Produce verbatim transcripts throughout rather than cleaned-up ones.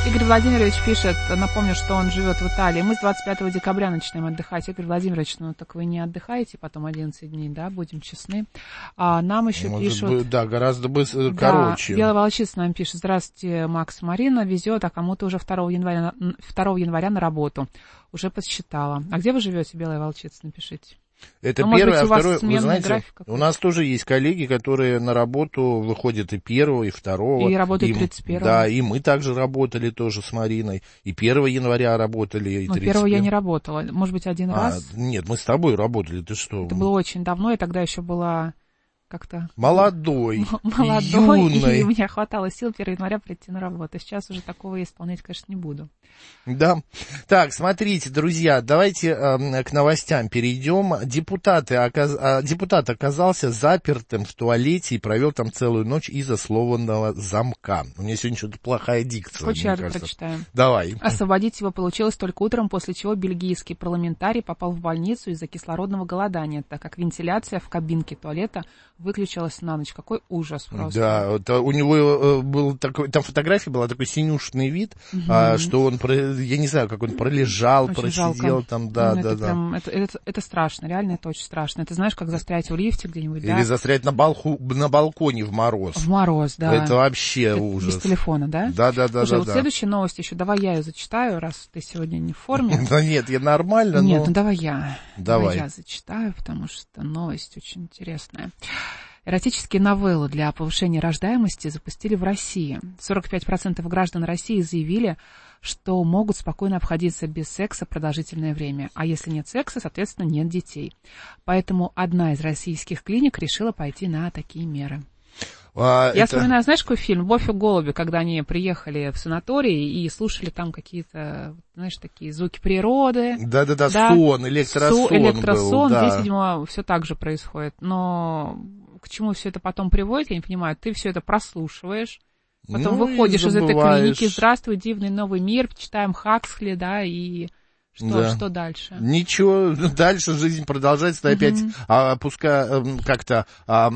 Игорь Владимирович пишет, напомню, что он живет в Италии. Мы с двадцать пятого декабря начинаем отдыхать. Игорь Владимирович, ну так вы не отдыхаете потом одиннадцать дней, да, будем честны. А нам еще Может пишут... быть, да, гораздо быстро, да, короче. Белая волчица нам пишет. Здравствуйте, Макс, Марина. Везет, а кому-то уже второго января, второго января на работу. Уже подсчитала. А где вы живете, Белая волчица, напишите. Это ну, первое, быть, а второе, вы знаете, у нас тоже есть коллеги, которые на работу выходят и первого, и второго. И работают тридцать первого. Да, и мы также работали тоже с Мариной, и первого января работали, и ну, тридцать первого. первого я не работала, может быть, один а, раз. Нет, мы с тобой работали, ты что? Это было очень давно, я тогда еще была... как-то... Молодой, молодой, юной. И мне хватало сил первого января прийти на работу. Сейчас уже такого я исполнять, конечно, не буду. Да. Так, смотрите, друзья, давайте э, к новостям перейдем. Депутаты, оказ... Депутат оказался запертым в туалете и провел там целую ночь из-за сломанного замка. У меня сегодня что-то плохая дикция. Хочешь, я прочитаю? Давай. Освободить его получилось только утром, после чего бельгийский парламентарий попал в больницу из-за кислородного голодания, так как вентиляция в кабинке туалета выключилась на ночь. Какой ужас просто. Да, это у него был такой, там фотография была, такой синюшный вид, угу. а, что он, я не знаю, как он пролежал, очень просидел жалко. Там, да, ну, да, это да. Прям, это, это, это страшно, реально это очень страшно. Это знаешь, как застрять в лифте где-нибудь, Или да? застрять на, балку, на балконе в мороз. В мороз, да. Это вообще это ужас. Без телефона, да? Да, да, да. Слушай, да, вот да. следующая новость еще, давай я ее зачитаю, раз ты сегодня не в форме. Да нет, я нормально, Нет, но... ну давай я. Давай. Давай я зачитаю, потому что новость очень интересная. Эротические новеллы для повышения рождаемости запустили в России. сорок пять процентов граждан России заявили, что могут спокойно обходиться без секса продолжительное время. А если нет секса, соответственно, нет детей. Поэтому одна из российских клиник решила пойти на такие меры. А, Я это... вспоминаю, знаешь, какой фильм «Любовь и голуби», когда они приехали в санаторий и слушали там какие-то, знаешь, такие звуки природы. Да-да-да, да? сон, электросон, электросон был, да. Здесь, видимо, все так же происходит. Но к чему все это потом приводит, я не понимаю. Ты все это прослушиваешь, потом ну, выходишь из этой клиники. Здравствуй, дивный новый мир, читаем Хаксли, да, и... Что, да. что дальше? Ничего, дальше жизнь продолжается, ты опять mm-hmm. а, пускай как-то а,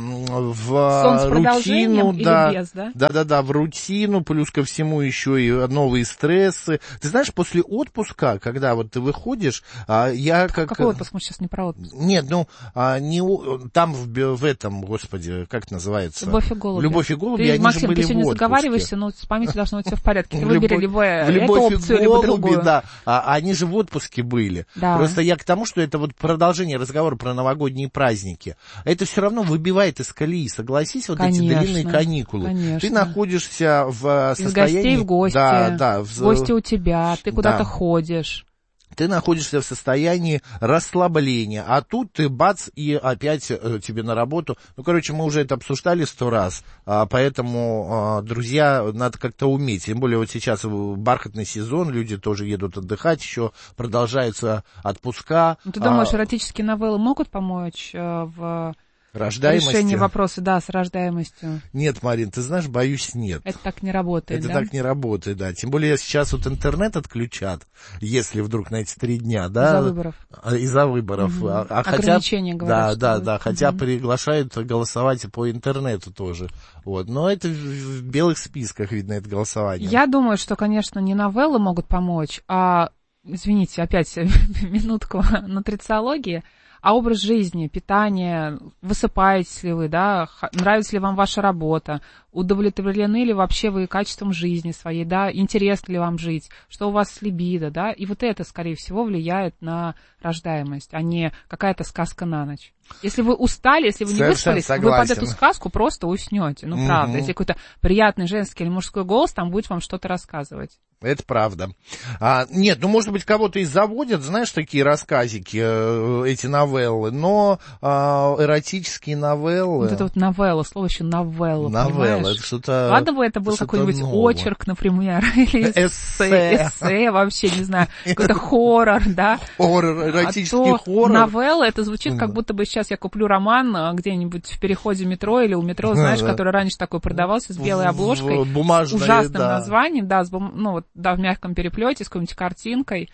в рутину, да, или без, да? Да-да-да, в рутину, плюс ко всему еще и новые стрессы. Ты знаешь, после отпуска, когда вот ты выходишь, а, я как... Какой отпуск? Мы сейчас не про отпуск. Нет, ну, а, не, там в, в этом, господи, как это называется? Любовь и голуби. Любовь и голуби, ты, они Максим, же были ты сегодня в отпуске. заговариваешься, но с памятью должно быть все в порядке. Ты выбери либо эту опцию, либо другую. Да, а, они же в отпуске были. Да. Просто я к тому, что это вот продолжение разговора про новогодние праздники. Это все равно выбивает из колеи, согласись, вот конечно, эти длинные каникулы. Конечно. Ты находишься в состоянии... Из гостей в гости, да, да, в... гости у тебя, ты куда-то да. ходишь. Ты находишься в состоянии расслабления, а тут ты бац, и опять э, тебе на работу. Ну, короче, мы уже это обсуждали сто раз, а, поэтому, а, друзья, надо как-то уметь. Тем более вот сейчас бархатный сезон, люди тоже едут отдыхать, еще продолжаются отпуска. Ну, ты думаешь, а, эротические новеллы могут помочь э, в... Рождаемости? Решение вопроса, да, с рождаемостью. Нет, Марин, ты знаешь, боюсь, нет. Это так не работает, Это да? так не работает, да. Тем более сейчас вот интернет отключат, если вдруг на эти три дня, да. Из-за выборов. Из-за выборов. Угу. А, а Ограничения, хотя, говорят, да, да, будет. да, хотя угу. приглашают голосовать по интернету тоже. Вот. Но это в белых списках видно, это голосование. Я думаю, что, конечно, не новеллы могут помочь, а, извините, опять минутку нутрициологии, а образ жизни, питание, высыпаетесь ли вы, да, нравится ли вам ваша работа, удовлетворены ли вообще вы качеством жизни своей, да, интересно ли вам жить, что у вас с либидо, да, и вот это, скорее всего, влияет на рождаемость, а не какая-то сказка на ночь. Если вы устали, если вы не Совершенно выспались, согласен. вы под эту сказку просто уснете, ну, правда, mm-hmm. если какой-то приятный женский или мужской голос там будет вам что-то рассказывать. Это правда. А, нет, ну, может быть, кого-то и заводят, знаешь, такие рассказики, э, эти новеллы, но э, эротические новеллы... Вот это вот новелла, слово еще новелла, новелла, это что-то... Ладно бы это был какой-нибудь новое. Очерк, например, или эссе, эссе, вообще, не знаю, какой-то хоррор, да? Хоррор, эротический а хоррор. Новелла, это звучит, как будто бы сейчас я куплю роман где-нибудь в переходе метро или у метро, знаешь, который раньше такой продавался с белой обложкой, бумажной, с ужасным да. названием, да, с бум... ну вот, да, в мягком переплете, с какой-нибудь картинкой,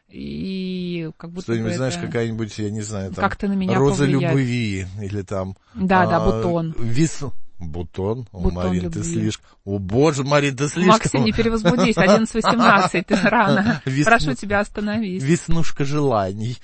и как будто что-нибудь, бы знаешь, это... какая-нибудь, я не знаю, там, как-то на меня Роза повлияет. любви, или там... Да, а, да, бутон. Вес... Бутон? О, Бутон Марин, любви. ты слишком... О, боже, Марин, ты слишком... Максим, не перевозбудись, одиннадцать восемнадцать, ты рано. Весну- Прошу тебя, остановись. Веснушка желаний.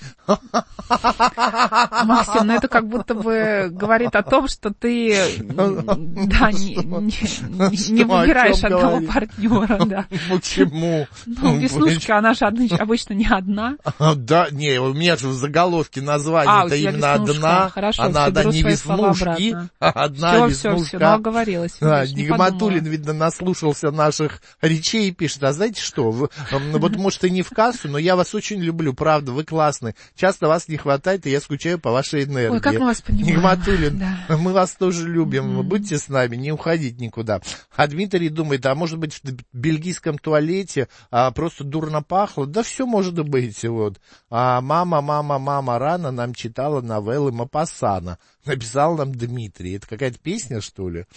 Максим, ну это как будто бы говорит о том, что ты, да, не, не, не выбираешь одного говорит? партнера, да. Почему? Ну, Веснушка, она же одна- обычно не одна. Да, не, у меня же в заголовке А, у название-то тебя именно Веснушка. одна. Хорошо, Она всё, одна, беру не свои слова веснушки, обратно. а одна Все, веснушка. все, все, ну оговорилась. Да, видишь, не Нигматуллин, подумала. видно, наслушался наших речей и пишет, а знаете что, вы, м, вот может и не в кассу, но я вас очень люблю, правда, вы классные. Часто вас не хватает, и я скучаю по вашей энергии. Ой, как мы вас понимаем. Нигматуллин, Да. мы вас тоже любим, будьте с нами, не уходите никуда. А Дмитрий думает, а может быть в бельгийском туалете а, просто дурно пахло? Да все может быть, вот. А мама, мама, мама рано нам читала новеллы Мопассана. Написал нам Дмитрий. Это какая-то песня, что ли?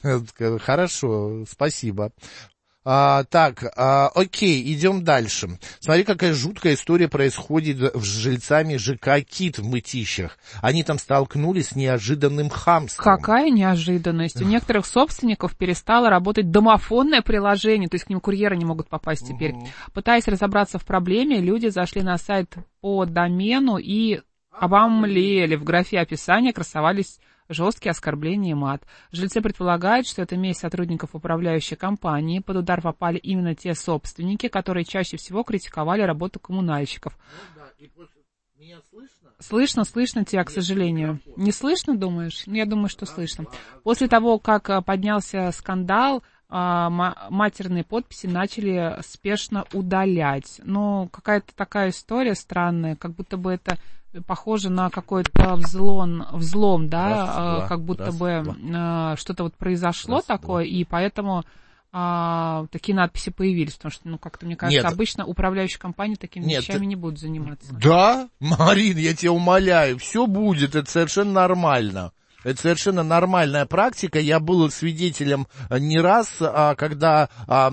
Хорошо, спасибо. А, так, а, окей, идем дальше. Смотри, какая жуткая история происходит с жильцами ЖК «Кит» в Мытищах. Они там столкнулись с неожиданным хамством. Какая неожиданность. У некоторых собственников перестало работать домофонное приложение, то есть к ним курьеры не могут попасть теперь. Угу. Пытаясь разобраться в проблеме, люди зашли на сайт по домену и обомлели. В графе описания красовались жесткие оскорбления и мат. Жильцы предполагают, что это месть сотрудников управляющей компании. Под удар попали именно те собственники, которые чаще всего критиковали работу коммунальщиков. Ну, да. И после... Меня слышно? Слышно, слышно тебя, к сожалению. Не слышно, думаешь? Ну, я думаю, что слышно. После того, как поднялся скандал, матерные подписи начали спешно удалять. Но какая-то такая история странная, как будто бы это похоже на какой-то взлом, взлом, да, раз, два, как будто раз, бы два. что-то вот произошло Раз, такое, два. и поэтому а, такие надписи появились, потому что, ну, как-то, мне кажется, Нет. обычно управляющие компании такими Нет. вещами не будут заниматься. Да, Марин, я тебя умоляю, все будет, это совершенно нормально. Это совершенно нормальная практика. Я был свидетелем не раз, когда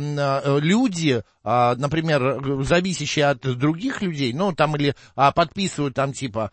люди, например, зависящие от других людей, ну, там или подписывают там типа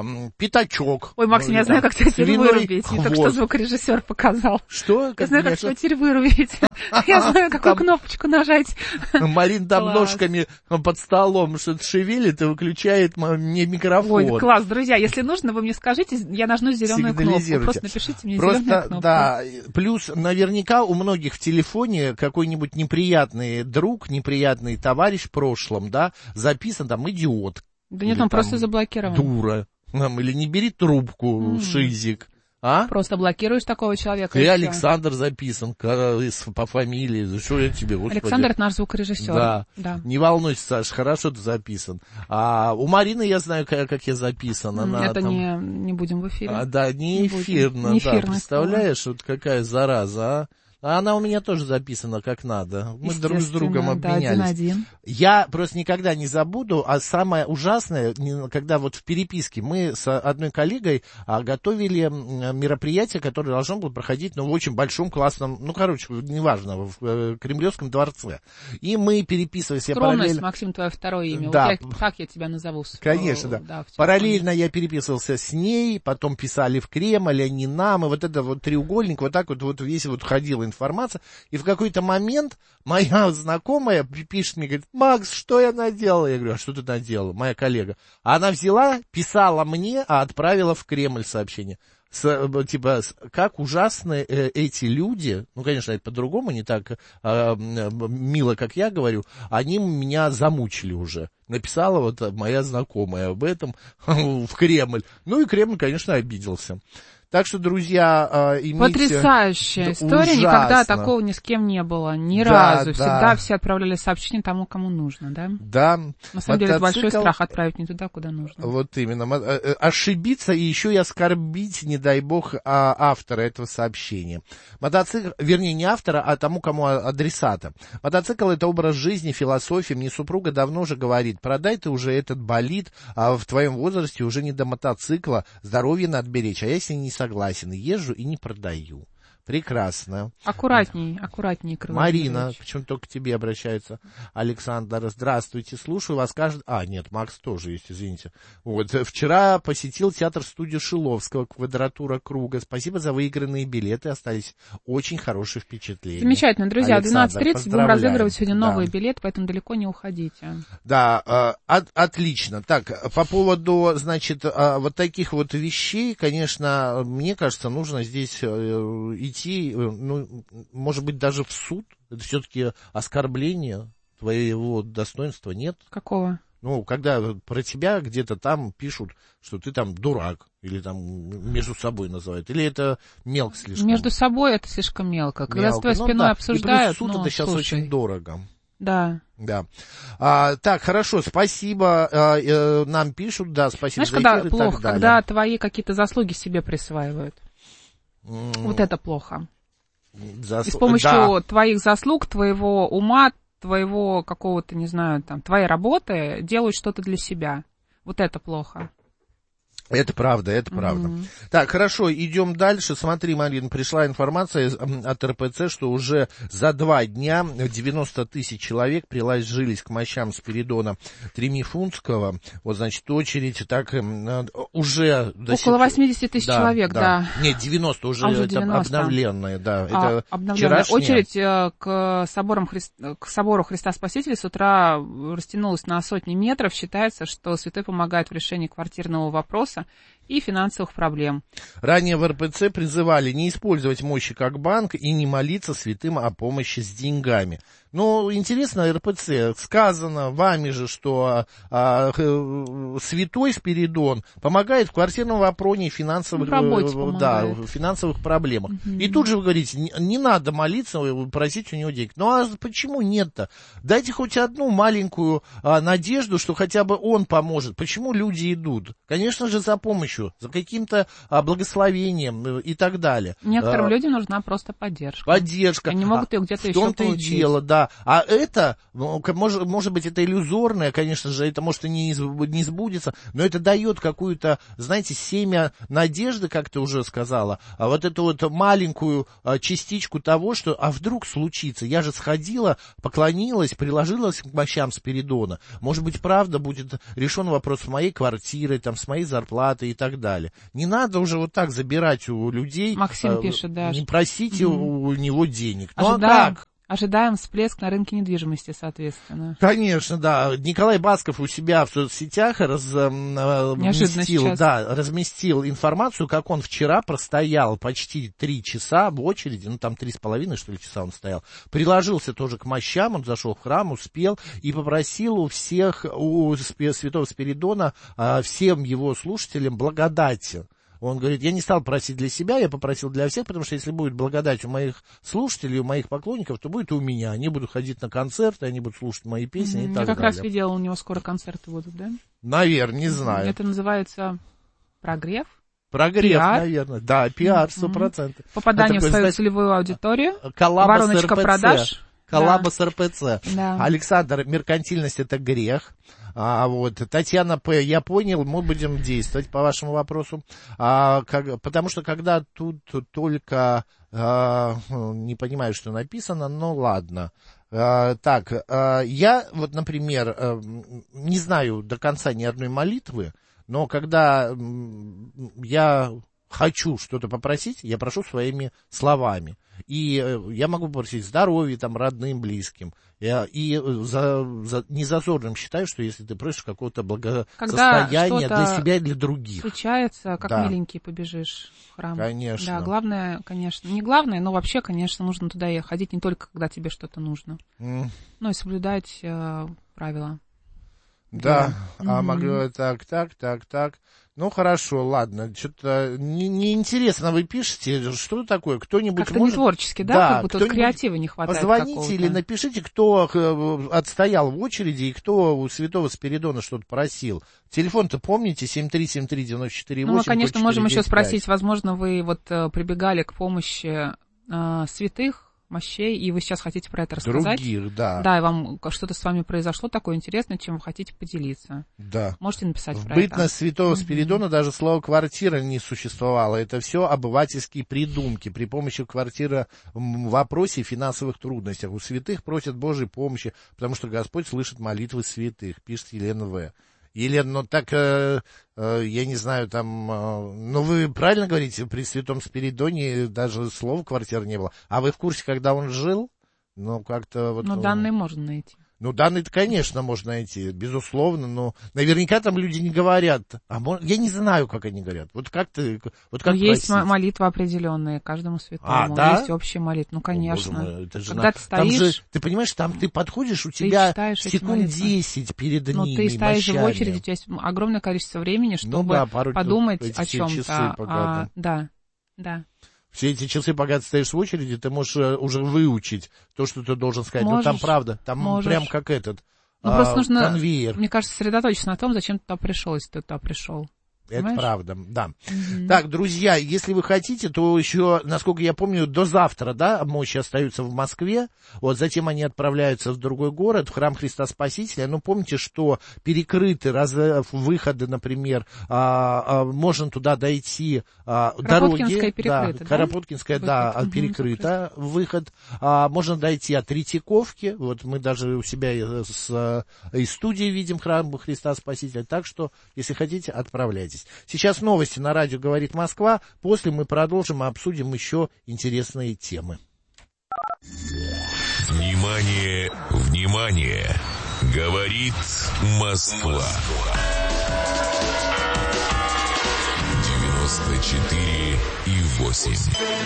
пятачок. Ой, Максим, ну, я знаю, там, как тебя теперь вырубить. Мне только что хвост. звукорежиссер показал. Что? Я знаю, как меня тебя теперь вырубить. Я знаю, какую кнопочку нажать. Марин там Класс. ножками под столом что-то шевелит и выключает мне микрофон. Ой, класс, друзья, если нужно, вы мне скажите, я нажму зеленую кнопку. Сигнализируйте. Просто напишите мне Просто, зеленую кнопку. да, плюс наверняка у многих в телефоне какой-нибудь неприятный друг, неприятный товарищ в прошлом, да, записан там идиот. Да нет, или он там просто заблокирован. дура. Там, или не бери трубку, М. шизик. А? Просто блокируешь такого человека. И и всё. Александр записан ка- из- по фамилии. За что я тебе, господи? Александр — это наш звукорежиссер. Да. Да. Не волнуйся, Саш, хорошо ты записан. А у Марины я знаю, как, как я записан. Она Это там... не, не будем в эфире. А, да, не Не будем. эфирно, Не да, эфирное представляешь, вот какая зараза, а? А она у меня тоже записана как надо. Мы друг с другом Естественно, обменялись. Да, один-один. Я просто никогда не забуду, а самое ужасное, не- когда вот в переписке мы с одной коллегой а, готовили м, мероприятие, которое должно было проходить ну, в очень большом классном, ну, короче, неважно, в э, Кремлевском дворце. И мы переписывались. я Скромность, параллельно... Максим, твое второе имя. Да. Вот я, так я тебя назову. Конечно, да. в телефоне. Параллельно я переписывался с ней, потом писали в Кремль, они нам, и вот это вот треугольник, вот так вот, вот весь вот ходила информация. И в какой-то момент моя знакомая пишет мне, говорит: Макс, что я наделала? Я говорю: а что ты наделала? Моя коллега. Она взяла, писала мне, а отправила в Кремль сообщение. С, типа, с, как ужасны э, эти люди, ну, конечно, это по-другому, не так э, мило, как я говорю, они меня замучили уже. Написала вот моя знакомая об этом в Кремль. Ну, и Кремль, конечно, обиделся. Так что, друзья, имейте... Потрясающая Да, история, ужасно. никогда такого ни с кем не было, ни Да, разу. да. Всегда все отправляли сообщения тому, кому нужно, да? Да. На самом деле, это большой Мотоцикл- страх отправить не туда, куда нужно. Вот именно. Мо- э, э, Ошибиться и еще и оскорбить, не дай бог, а, автора этого сообщения. Мотоцикл, вернее, не автора, а тому, кому а- адресата. Мотоцикл — это образ жизни, философия. Мне супруга давно уже говорит: продай ты уже этот болид, а в твоем возрасте уже не до мотоцикла, здоровье надо беречь. А я с ней не согласен, езжу и не продаю. Прекрасно. Аккуратней, аккуратней, Крылов Марина, Юрьевич. почему только к тебе обращается. Александр, здравствуйте, слушаю вас каждый... А, нет, Макс тоже есть, извините. Вот, вчера посетил театр-студию Шиловского, квадратура круга. Спасибо за выигранные билеты, остались очень хорошие впечатления. Замечательно, друзья, в Александр, двенадцать тридцать будем поздравляем. разыгрывать сегодня Да. новые билеты, поэтому далеко не уходите. Да, э, от, отлично. Так, по поводу, значит, э, вот таких вот вещей, конечно, мне кажется, нужно здесь э, идти, э, ну, может быть, даже в суд. Это все-таки оскорбление твоего достоинства, нет? Какого? Ну, когда про тебя где-то там пишут, что ты там дурак, или там между собой называют, или это мелко слишком? Между собой это слишком мелко. Когда Мелко. с твоей Ну спиной да. обсуждают, И плюс суд ну, это сейчас слушай. очень дорого. Да. Да. А, так, хорошо, спасибо. А, э, нам пишут, да, спасибо Знаешь, за когда эфир и плохо, так далее. когда твои какие-то заслуги себе присваивают. М, Вот это плохо. засл- И с помощью да. твоих заслуг, твоего ума, твоего какого-то, не знаю, там, твоей работы делают что-то для себя. Вот это плохо. Это правда, это правда. Мгм. Так, хорошо, идем дальше. Смотри, Марин, пришла информация из- м, от эр пэ цэ, что уже за два дня девяносто тысяч человек приложились к мощам Спиридона Тремифунтского. Вот, значит, очередь так м, э, уже... до сих- Около восемьдесят тысяч Да, человек, да. Нет, девяносто уже, А, уже это девяносто. обновленные, да. А, Это обновленная вчерашняя. очередь э, к, соборам Хри- к собору Христа Спасителя с утра растянулась на сотни метров. Считается, что святой помогает в решении квартирного вопроса и финансовых проблем. Ранее в эр пэ цэ призывали не использовать мощи как банк и не молиться святым о помощи с деньгами. Ну, интересно, эр пэ цэ, сказано вами же, что а, э, святой Спиридон помогает в квартирном вопросе финансовых, В работе э, да, помогает. в финансовых проблемах. Мгм. И тут же вы говорите, не, не надо молиться, э, просить у него денег. Ну, а почему нет-то? Дайте хоть одну маленькую а, надежду, что хотя бы он поможет. Почему люди идут? Конечно же, за помощью, за каким-то а, благословением э, и так далее. Некоторым А, людям нужна просто поддержка. Поддержка. Они могут А, ее где-то в еще том-то и получить. дело, да. А это, ну, к- может, может быть, это иллюзорное, конечно же, это может и не, изб- не сбудется, но это дает какую-то, знаете, семя надежды, как ты уже сказала, а вот эту вот маленькую а, частичку того, что, а вдруг случится, я же сходила, поклонилась, приложилась к мощам Спиридона, может быть, правда будет решен вопрос с моей квартирой, там, с моей зарплатой и так далее. Не надо уже вот так забирать у людей, Максим а, пишет, да, не что- просите Мгм. у, у него денег. Ну а Ожидаем, как? ожидаем всплеск на рынке недвижимости, соответственно. Конечно, да. Николай Басков у себя в соцсетях раз, эм, э, Неожиданно разместил, сейчас. да, разместил информацию, как он вчера простоял почти три часа в очереди, ну там три с половиной, что ли, часа он стоял, приложился тоже к мощам, он зашел в храм, успел и попросил у всех, у Спи- святого Спиридона, а, всем его слушателям благодати. Он говорит, я не стал просить для себя, я попросил для всех, потому что если будет благодать у моих слушателей, у моих поклонников, то будет и у меня. Они будут ходить на концерты, они будут слушать мои песни Мгм. и так Я как далее. раз видела, у него скоро концерты будут, да? Наверное, не знаю. Это называется прогрев, Прогрев, пиар. наверное. Да, пиар, сто Мгм. процентов. попадание Это в свою такой, целевую аудиторию, Коллаба с вороночка эр пэ цэ. продаж. Коллаба с эр пэ цэ. Да. Александр, меркантильность — это грех. А, вот. Татьяна П., я понял, мы будем действовать по вашему вопросу. А, как, потому что когда тут только а, не понимаю, что написано, но ладно. А, так, а, я вот, например, а, не знаю до конца ни одной молитвы, но когда м, я хочу что-то попросить, я прошу своими словами. И э, я могу попросить здоровья там родным, близким. Я, и за, за, незазорным считаю, что если ты просишь какого-то благосостояния для себя и для других. Случается, как Да. миленький побежишь в храм. Конечно. Да, главное, конечно, не главное, но вообще, конечно, нужно туда и ходить не только, когда тебе что-то нужно, М, но и соблюдать э, правила. Да, Да. а Мгм. могу так, так, так, так. Ну хорошо, ладно. Что-то не- неинтересно вы пишете. Что такое? Кто-нибудь Как-то может... не творчески, да? Да, Как будто вот кто-нибудь креатива не хватает Позвоните какого-то. или напишите, кто э, отстоял в очереди и кто у святого Спиридона что-то просил. Телефон-то помните? семь три семь три девять четыре восемь. Ну, мы, конечно, можем еще спросить, возможно, вы вот э, прибегали к помощи э, святых, мощей, и вы сейчас хотите про это рассказать. Других, да. Да, и вам что-то с вами произошло такое интересное, чем вы хотите поделиться. Да. Можете написать в про это. В бытность святого Спиридона mm-hmm. даже слово «квартира» не существовало. Это все обывательские придумки. При помощи квартиры в вопросе финансовых трудностях. У святых просят Божьей помощи, потому что Господь слышит молитвы святых, пишет Елена В. Елена, ну так, э, э, я не знаю, там, э, ну вы правильно говорите, при святом Спиридоне даже слова «квартира» не было. А вы в курсе, когда он жил? Ну, как-то вот... Ну, данные можно найти. Ну, данные-то, конечно, можно найти, безусловно, но наверняка там люди не говорят. А может, я не знаю, как они говорят. Вот как ты, вот как есть просить? Молитвы определенные каждому святому. А, да? Есть общие молитвы. Ну, конечно. О, мой, это же Когда на... ты стоишь... Там же, ты понимаешь, там ты подходишь, у тебя секунд десять перед ну, ними. Ну, ты стоишь мощами. в очереди, у тебя есть огромное количество времени, чтобы ну, да, пару, подумать эти о чем-то. Часы, а, да, да. Все эти часы, пока ты стоишь в очереди, ты можешь уже выучить то, что ты должен сказать. Можешь, ну, там правда, там можешь. Прям как этот Ну, а, просто нужно, конвейер. Мне кажется, сосредоточиться на том, зачем ты туда пришел, если ты туда пришел. Это Понимаешь? правда, да. Mm-hmm. Так, друзья, если вы хотите, то еще, насколько я помню, до завтра, да, мощи остаются в Москве, вот затем они отправляются в другой город, в храм Христа Спасителя. Ну, помните, что перекрыты раз, выходы, например, а, а, можно туда дойти а, дороги. Да, да? Карапуткинская, да, угу, перекрыта закрыт. Выход. А, можно дойти от Третьяковки, вот мы даже у себя с, из студии видим храм Христа Спасителя, так что, если хотите, отправляйтесь. Сейчас новости на радио «Говорит Москва». После мы продолжим и обсудим еще интересные темы. Внимание, внимание! Говорит Москва. девяносто четыре и восемь.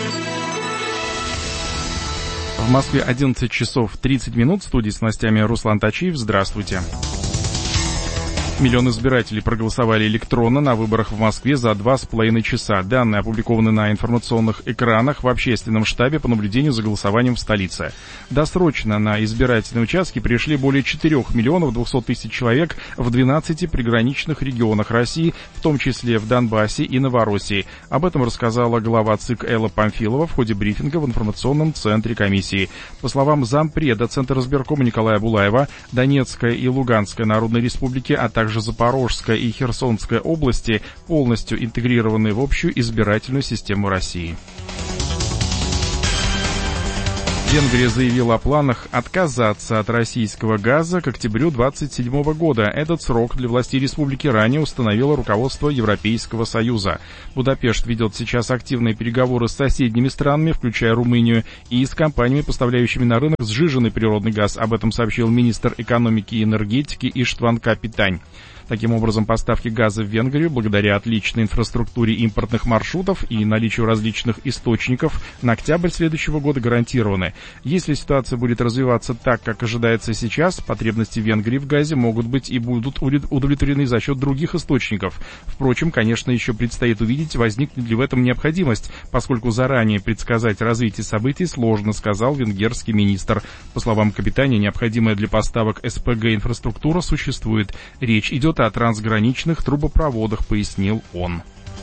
В Москве одиннадцать часов тридцать минут. В студии с новостями Руслан Тачиев. Здравствуйте. Миллион избирателей проголосовали электронно на выборах в Москве за два с половиной часа. Данные опубликованы на информационных экранах в общественном штабе по наблюдению за голосованием в столице. Досрочно на избирательные участки пришли более четырёх миллионов двухсот тысяч человек в двенадцати приграничных регионах России, в том числе в Донбассе и Новороссии. Об этом рассказала глава ЦИК Элла Памфилова в ходе брифинга в информационном центре комиссии. По словам зампреда Центра избиркома Николая Булаева, Донецкая и Луганская народные республики, а также Также Запорожская и Херсонская области полностью интегрированы в общую избирательную систему России. Венгрия заявила о планах отказаться от российского газа к октябрю двадцать седьмого года. Этот срок для властей республики ранее установило руководство Европейского Союза. Будапешт ведет сейчас активные переговоры с соседними странами, включая Румынию, и с компаниями, поставляющими на рынок сжиженный природный газ. Об этом сообщил министр экономики и энергетики Иштван Капитань. Таким образом, поставки газа в Венгрию, благодаря отличной инфраструктуре импортных маршрутов и наличию различных источников, на октябрь следующего года гарантированы. Если ситуация будет развиваться так, как ожидается сейчас, потребности Венгрии в газе могут быть и будут удовлетворены за счет других источников. Впрочем, конечно, еще предстоит увидеть, возникнет ли в этом необходимость, поскольку заранее предсказать развитие событий сложно, сказал венгерский министр. По словам Капитания, необходимая для поставок СПГ инфраструктура существует. Речь идет о трансграничных трубопроводах, пояснил он.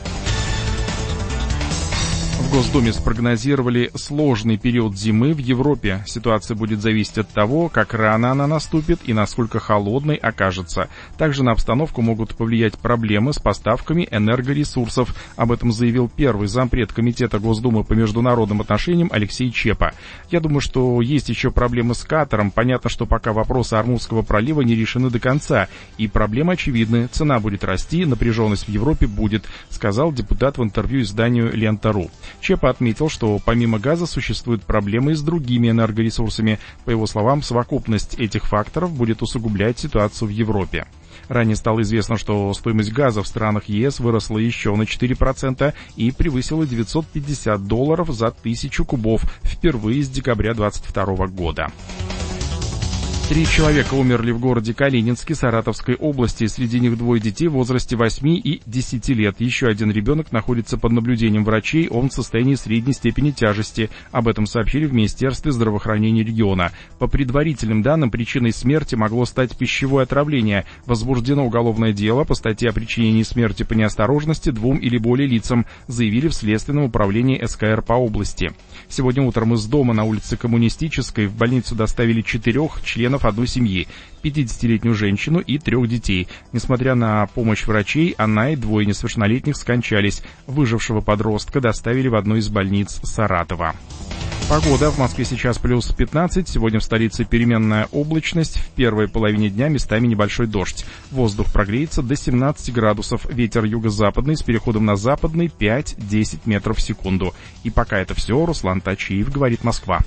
В Госдуме спрогнозировали сложный период зимы в Европе. Ситуация будет зависеть от того, как рано она наступит и насколько холодной окажется. Также на обстановку могут повлиять проблемы с поставками энергоресурсов. Об этом заявил первый зампред Комитета Госдумы по международным отношениям Алексей Чепа. Я думаю, что есть еще проблемы с Катаром. Понятно, что пока вопросы Ормузского пролива не решены до конца. И проблемы очевидны. Цена будет расти, напряженность в Европе будет, сказал депутат в интервью изданию «Лента.ру». Чепа отметил, что помимо газа существуют проблемы и с другими энергоресурсами. По его словам, совокупность этих факторов будет усугублять ситуацию в Европе. Ранее стало известно, что стоимость газа в странах ЕС выросла еще на четыре процента и превысила девятьсот пятьдесят долларов за тысячу кубов впервые с декабря двадцать второго года. Три человека умерли в городе Калининске Саратовской области. Среди них двое детей в возрасте восьми и десяти лет. Еще один ребенок находится под наблюдением врачей. Он в состоянии средней степени тяжести. Об этом сообщили в Министерстве здравоохранения региона. По предварительным данным, причиной смерти могло стать пищевое отравление. Возбуждено уголовное дело по статье о причинении смерти по неосторожности двум или более лицам, заявили в Следственном управлении эс ка эр по области. Сегодня утром из дома на улице Коммунистической в больницу доставили четырех членов одной семьи, пятидесятилетнюю женщину и трех детей. Несмотря на помощь врачей, она и двое несовершеннолетних скончались. Выжившего подростка доставили в одну из больниц Саратова. Погода. В Москве сейчас плюс пятнадцать. Сегодня в столице переменная облачность. В первой половине дня местами небольшой дождь. Воздух прогреется до семнадцати градусов. Ветер юго-западный с переходом на западный пять-десять метров в секунду. И пока это все. Руслан Тачиев, говорит Москва.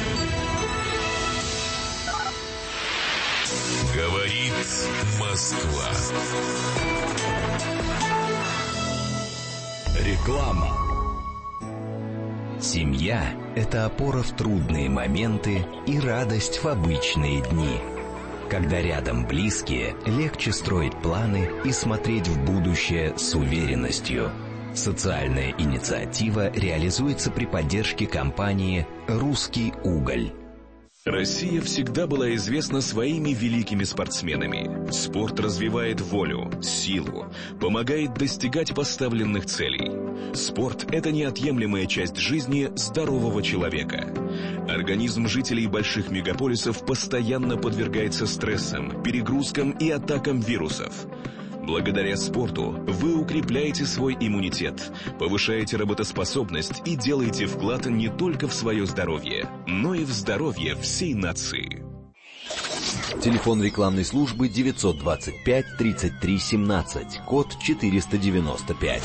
Говорит Москва. Реклама. Семья – это опора в трудные моменты и радость в обычные дни. Когда рядом близкие, легче строить планы и смотреть в будущее с уверенностью. Социальная инициатива реализуется при поддержке компании «Русский уголь». Россия всегда была известна своими великими спортсменами. Спорт развивает волю, силу, помогает достигать поставленных целей. Спорт – это неотъемлемая часть жизни здорового человека. Организм жителей больших мегаполисов постоянно подвергается стрессам, перегрузкам и атакам вирусов. Благодаря спорту вы укрепляете свой иммунитет, повышаете работоспособность и делаете вклад не только в свое здоровье, но и в здоровье всей нации. Телефон рекламной службы девятьсот двадцать пять тридцать три семнадцать, код четыреста девяносто пять.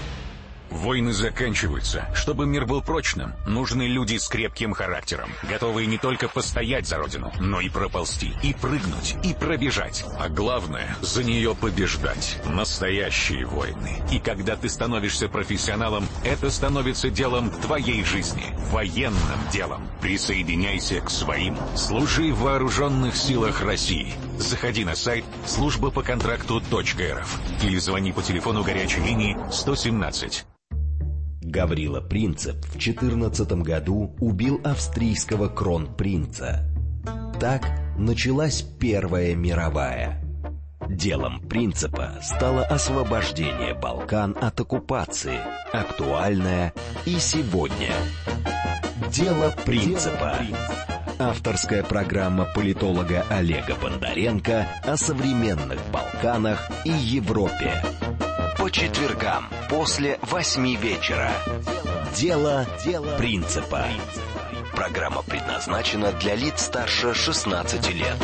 Войны заканчиваются. Чтобы мир был прочным, нужны люди с крепким характером, готовые не только постоять за родину, но и проползти, и прыгнуть, и пробежать. А главное, за нее побеждать. Настоящие войны. И когда ты становишься профессионалом, это становится делом твоей жизни, военным делом. Присоединяйся к своим. Служи в вооруженных силах России. Заходи на сайт служба по контракту точка эр эф или звони по телефону горячей линии сто семнадцать. Гаврила Принцип в четырнадцатом году убил австрийского кронпринца. Так началась Первая мировая. Делом Принципа стало освобождение Балкан от оккупации, актуальное и сегодня. Дело Принципа. Авторская программа политолога Олега Бондаренко о современных Балканах и Европе. По четвергам после восьми вечера. Дело Принципа. Программа предназначена для лиц старше шестнадцати лет.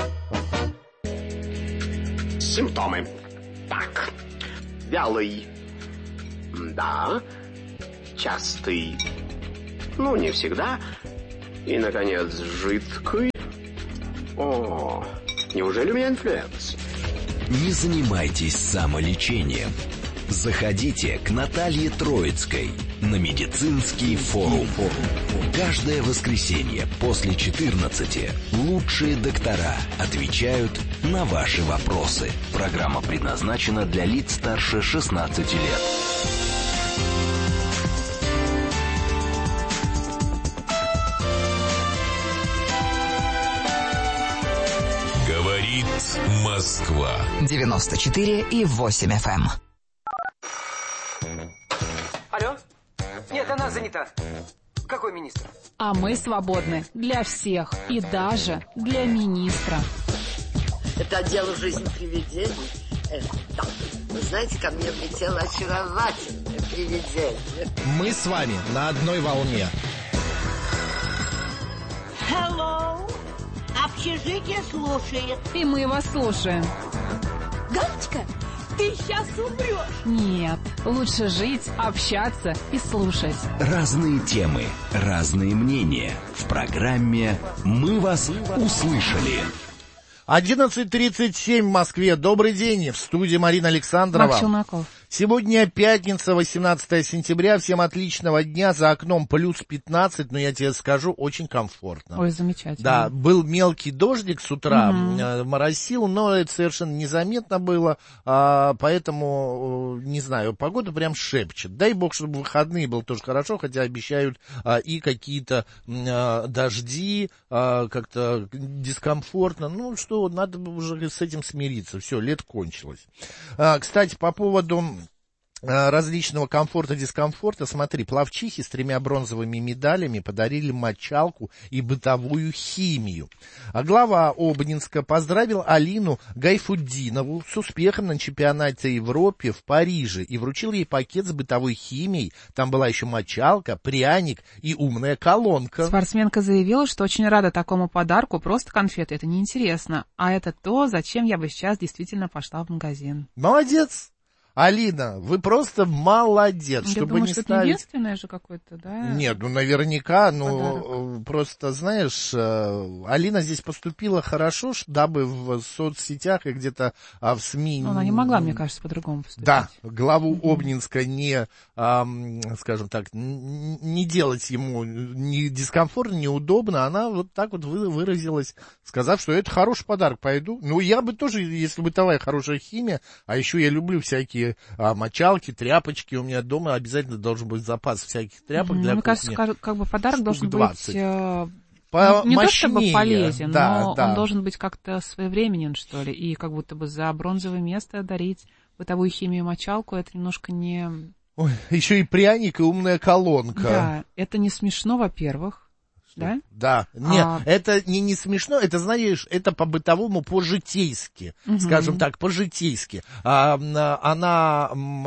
Симптомы. Так. Вялый. Да. Частый. Ну, не всегда. И, наконец, жидкий. О, неужели у меня инфлюенс? Не занимайтесь самолечением. Заходите к Наталье Троицкой на медицинский форум. Каждое воскресенье после четырнадцати лучшие доктора отвечают на ваши вопросы. Программа предназначена для лиц старше шестнадцати лет. Говорит Москва. девяносто четыре и восемь эф эм. Алло? Нет, она занята. Какой министр? А мы свободны для всех и даже для министра. Это отдел жизни привидений. Э, да. Вы знаете, ко мне влетело очаровательное привидение. Мы с вами на одной волне. Hello. Общежитие слушает. И мы вас слушаем. Галочка, ты сейчас умрешь. Нет, лучше жить, общаться и слушать. Разные темы, разные мнения. В программе «Мы вас услышали». одиннадцать тридцать семь в Москве. Добрый день. В студии Марина Александрова. Марк Челноков. Сегодня пятница, восемнадцатое сентября. Всем отличного дня. За окном плюс пятнадцать, но я тебе скажу, очень комфортно. Ой, замечательно. Да, был мелкий дождик с утра, Угу. моросил, но это совершенно незаметно было, а, поэтому, не знаю, погода прям шепчет. Дай бог, чтобы выходные был тоже хорошо, хотя обещают а, и какие-то а, дожди, а, как-то дискомфортно. Ну что, надо уже с этим смириться. Все, лето кончилось. А, кстати, по поводу различного комфорта, дискомфорта. Смотри, пловчихи с тремя бронзовыми медалями подарили мочалку и бытовую химию. А глава Обнинска поздравил Алину Гайфуддинову с успехом на чемпионате Европы в Париже и вручил ей пакет с бытовой химией. Там была еще мочалка, пряник и умная колонка. Спортсменка заявила, что очень рада такому подарку, просто конфеты, это неинтересно. А это то, зачем я бы сейчас действительно пошла в магазин. Молодец! Алина, вы просто молодец, Я чтобы думаю, не что ставить... это единственное же какое-то, да? Нет, ну наверняка, Подарок. ну просто, знаешь, Алина здесь поступила хорошо, дабы в соцсетях и где-то а, в СМИ... Но она не могла, мне кажется, по-другому поступить. Да, главу Обнинска не, а, скажем так, не делать ему ни дискомфортно, неудобно, она вот так вот выразилась, сказав, что это хороший подарок, пойду. Ну, я бы тоже, если бытовая хорошая химия, а еще я люблю всякие а, мочалки, тряпочки, у меня дома обязательно должен быть запас всяких тряпок Mm-hmm. для Мне кухни. кажется, как, как бы подарок Штук должен двадцать. быть э, По- не мощнее, то чтобы полезен, да, но да. он должен быть как-то своевременен, что ли, и как будто бы за бронзовое место дарить бытовую химию, мочалку, это немножко не... Ой, еще и пряник, и умная колонка. Да, это не смешно, во-первых. Да? Да, нет, А... это не, не смешно, это, знаешь, это по-бытовому, по-житейски, угу. скажем так, по-житейски. А, она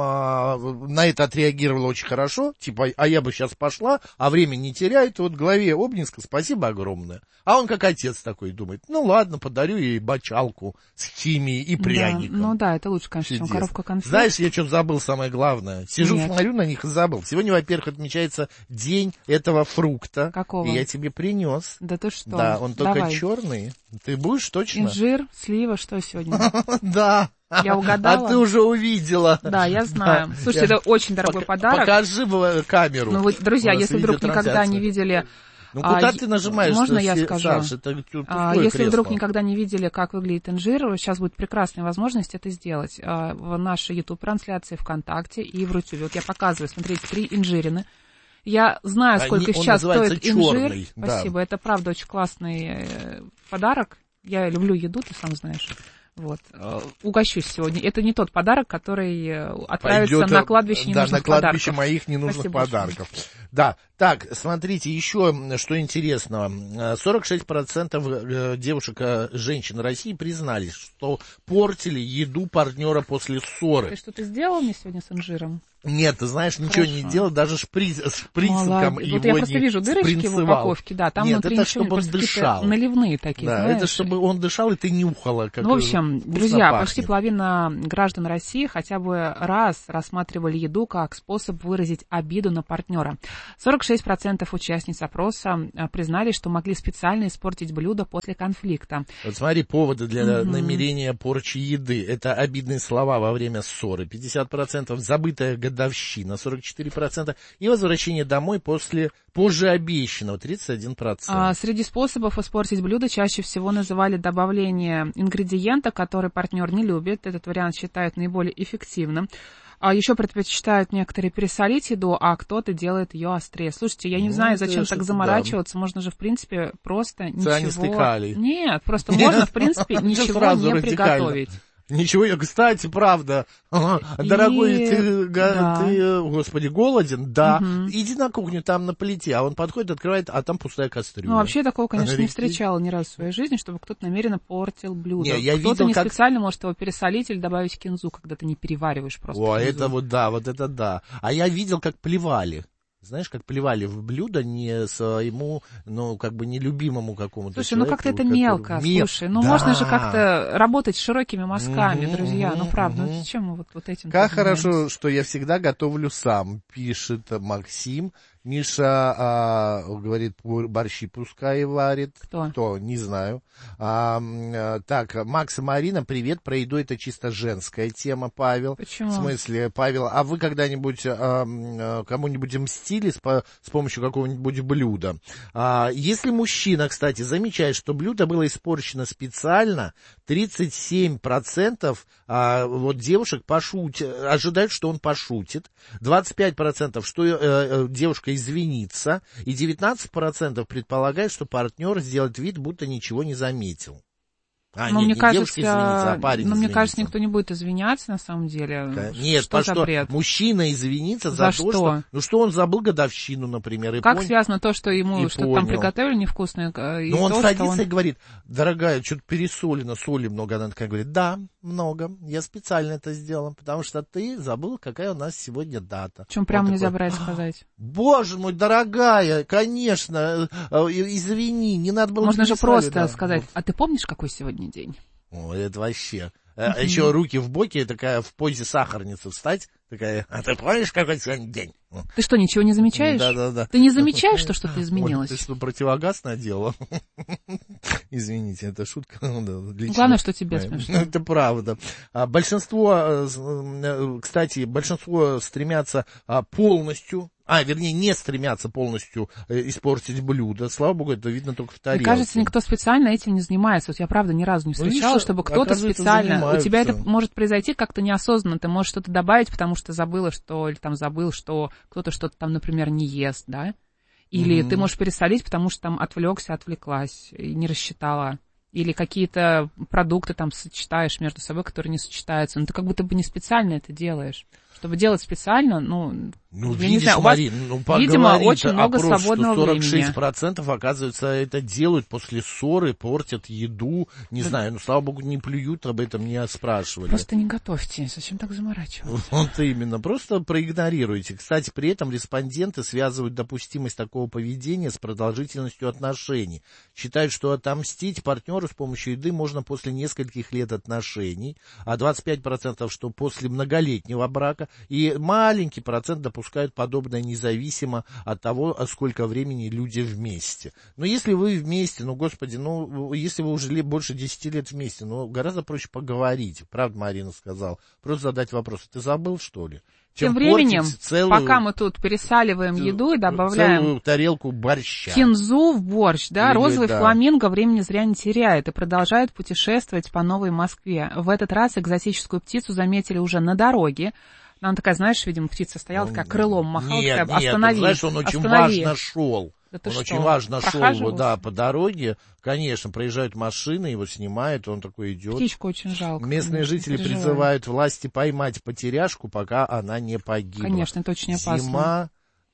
а, на это отреагировала очень хорошо, типа, а я бы сейчас пошла, а время не теряет, вот главе Обнинска спасибо огромное. А он как отец такой думает, ну ладно, подарю ей бочалку с химией и пряником. Да, ну да, это лучше, конечно, чем коробка конфет. Знаешь, я что-то забыл самое главное, сижу, Нет. смотрю на них и забыл. Сегодня, во-первых, отмечается день этого фрукта. Какого? И я тебе принес. Да ты что? Да, он только Давай. черный. Ты будешь точно? Инжир, слива, что сегодня? Да. Я угадала? А ты уже увидела. Да, я знаю. Слушайте, это очень дорогой подарок. Покажи в камеру. Ну, вот, друзья, если вдруг никогда не видели... Ну, куда а, ты нажимаешь? Можно я скажу? Саш, это а, если кресло. Вдруг никогда не видели, как выглядит инжир, сейчас будет прекрасная возможность это сделать. А, в нашей YouTube-трансляции ВКонтакте и в Рутюбе. Вот я показываю, смотрите, три инжирины. Я знаю, сколько Они, сейчас стоит инжир. Черный, Спасибо, да. Это правда очень классный подарок. Я люблю еду, ты сам знаешь. Вот. Угощусь сегодня. Это не тот подарок, который отправится Пойдет, на кладбище ненужных подарков. Да, на кладбище подарков. моих ненужных Спасибо подарков. Большое. Да, так, смотрите, еще что интересного. сорок шесть процентов девушек, женщин России признались, что портили еду партнера после ссоры. Ты что-то сделал мне сегодня с инжиром? Нет, ты знаешь, ничего Хорошо. не делал, даже шприц, шприцем Молодец. его Вот я просто не вижу дырочки в упаковке, да, там Нет, внутри это ничего, чтобы он дышал. Наливные такие, да, знаешь. это чтобы он дышал, и ты нюхала. Как ну, в общем, друзья, пахнет. Почти половина граждан России хотя бы раз рассматривали еду как способ выразить обиду на партнера. сорок шесть процентов участниц опроса признали, что могли специально испортить блюдо после конфликта. Вот смотри, поводы для Mm-hmm. намерения порчи еды. Это обидные слова во время ссоры, пятьдесят процентов, забытая годовщина, сорок четыре процента, и возвращение домой после позже обещанного, тридцать один процент. А, среди способов испортить блюдо чаще всего называли добавление ингредиента, который партнер не любит. Этот вариант считают наиболее эффективным. А еще предпочитают некоторые пересолить еду, а кто-то делает ее острее. Слушайте, я не ну, знаю, зачем так заморачиваться. Да. Можно же, в принципе, просто Цианистый ничего... калий. Нет, просто можно, в принципе, ничего не приготовить. Ничего, я, кстати, правда, дорогой, И... ты, да. ты, господи, голоден? Да. Угу. Иди на кухню, там на плите, а он подходит, открывает, а там пустая кастрюля. Ну, вообще такого, конечно, не встречала ни разу в своей жизни, чтобы кто-то намеренно портил блюдо. Не, я кто-то видел, не как... специально может его пересолить или добавить кинзу, когда ты не перевариваешь просто О, кинзу. это вот да, вот это да. А я видел, как плевали. Знаешь, как плевали в блюдо не своему, ну, как бы нелюбимому какому-то Слушай, человеку. ну как-то это который... мелко, Мел... слушай, ну да. можно же как-то работать широкими мазками, угу, друзья, угу, ну правда, угу. ну зачем мы вот, вот этим Как занимаемся? хорошо, что я всегда готовлю сам, пишет Максим Миша а, говорит, борщи пускай варит. Кто? Кто? Не знаю. А, а, так, Макс и Марина, привет. Про еду это чисто женская тема, Павел. Почему? В смысле, Павел, а вы когда-нибудь а, а, кому-нибудь мстили с, по, с помощью какого-нибудь блюда? А, если мужчина, кстати, замечает, что блюдо было испорчено специально, тридцать семь процентов а, вот девушек пошутят, ожидают, что он пошутит, двадцать пять процентов, что э, э, девушка извинится, и девятнадцать процентов предполагает, что партнер сделает вид, будто ничего не заметил. А, но нет, мне не кажется, девушка извинится, а парень но мне извинится. кажется, никто не будет извиняться на самом деле. Нет, что что за бред? Мужчина извинится за, за то, что? что, ну, что он забыл годовщину, например. И как пон... связано то, что ему что-то там приготовили невкусное? И ну, он то, садится он... и говорит, дорогая, что-то пересолено, соли много. Она такая говорит, да, много, я специально это сделала, потому что ты забыл, какая у нас сегодня дата. Чем прямо он нельзя такой, брать сказать? Боже мой, дорогая, конечно, извини, не надо было... Можно же просто да. сказать, а ты помнишь, какой сегодня день? О, это вообще. А еще руки в боки, такая в позе сахарницы встать, такая, а ты помнишь, какой сегодня день? Ты что, ничего не замечаешь? Да, да, да. Ты не замечаешь, что что-то изменилось? Ой, ты что, противогаз надела? Извините, это шутка. Главное, что тебе смешно. Это правда. Большинство, кстати, большинство стремятся полностью, а, вернее, не стремятся полностью испортить блюдо. Слава богу, это видно только в тарелке. Мне кажется, никто специально этим не занимается. Вот я, правда, ни разу не встречала, ну, чтобы кто-то специально... У тебя это может произойти как-то неосознанно. Ты можешь что-то добавить, потому что забыла, что... Или там забыл, что кто-то что-то там, например, не ест, да? Или mm-hmm. ты можешь пересолить, потому что там отвлекся, отвлеклась и не рассчитала. Или какие-то продукты там сочетаешь между собой, которые не сочетаются. Но ты как будто бы не специально это делаешь. Чтобы делать специально, ну, ну я видишь, не знаю, у Марин, вас, ну, видимо, очень много опрос, свободного что сорок шесть времени. процентов, оказывается, это делают после ссоры, портят еду, не да. знаю, ну, слава богу, не плюют, об этом не спрашивали. Просто не готовьте, зачем так заморачиваться? Вот именно, просто проигнорируйте. Кстати, при этом респонденты связывают допустимость такого поведения с продолжительностью отношений. Считают, что отомстить партнеру с помощью еды можно после нескольких лет отношений, а двадцать пять процентов, что после многолетнего брака, и маленький процент допускают подобное независимо от того, сколько времени люди вместе. Но если вы вместе, ну, господи, ну, если вы уже больше десяти лет вместе, ну, гораздо проще поговорить. Правда, Марина сказала. Просто задать вопрос. Ты забыл, что ли? Тем временем, целую, пока мы тут пересаливаем еду и добавляем целую тарелку борща. Кинзу в борщ, да, Или, розовый да. фламинго времени зря не теряет и продолжает путешествовать по Новой Москве. В этот раз экзотическую птицу заметили уже на дороге. Она такая, знаешь, видимо, птица стояла, такая крылом махала, нет, такая, нет, останови, знаешь, он очень останови. важно шел. Да он что, очень важно шел, да, по дороге. Конечно, проезжают машины, его снимают, он такой идет. Птичку очень жалко. Местные конечно, жители переживаю. призывают власти поймать потеряшку, пока она не погибла. Конечно, это очень опасно. Зима,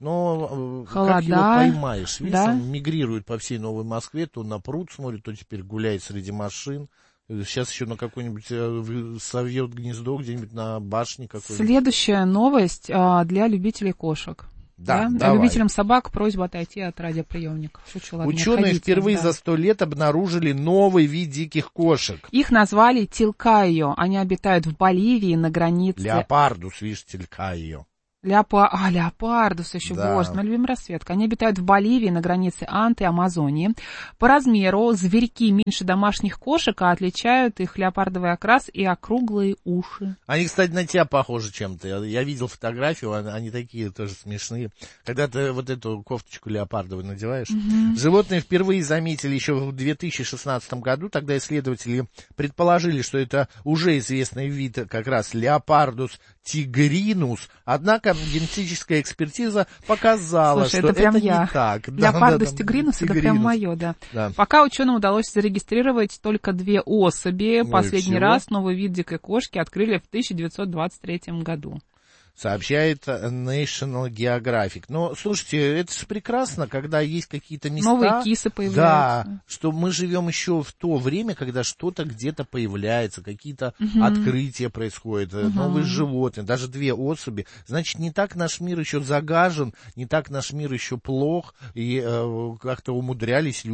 но холода, как его поймаешь? Видишь, да? он мигрирует по всей Новой Москве, то на пруд смотрит, то теперь гуляет среди машин. Сейчас еще на какой-нибудь совьет гнездо где-нибудь на башне какой-нибудь. Следующая новость а, для любителей кошек. Да, да? А любителям собак просьба отойти от радиоприемников. Шучу, ладно, ученые впервые да. за сто лет обнаружили новый вид диких кошек. Их назвали тилкайо. Они обитают в Боливии на границе... Леопардус, видишь, тилкайо. Леопа... А, леопардус еще, да. боже, моя любимая расцветка. Они обитают в Боливии на границе Анты и Амазонии. По размеру зверьки меньше домашних кошек, а отличают их леопардовый окрас и округлые уши. Они, кстати, на тебя похожи чем-то. Я, я видел фотографию, они, они такие тоже смешные. Когда ты вот эту кофточку леопардовую надеваешь. Mm-hmm. Животные впервые заметили еще в две тысячи шестнадцатом году. Тогда исследователи предположили, что это уже известный вид как раз леопардус тигринус. Однако генетическая экспертиза показала, Слушай, что это, прям это я. не так. Леопардус да, да, тигринус, тигринус, это прям мое, да. да. Пока ученым удалось зарегистрировать только две особи. Ой, Последний всего? раз новый вид дикой кошки открыли в тысяча девятьсот двадцать третьем году. Сообщает National Geographic. Но, слушайте, это же прекрасно, когда есть какие-то места... Новые кисы появляются. Да, что мы живем еще в то время, когда что-то где-то появляется, какие-то угу. открытия происходят, угу. новые животные, даже две особи. Значит, не так наш мир еще загажен, не так наш мир еще плох, и э, как-то умудрялись люди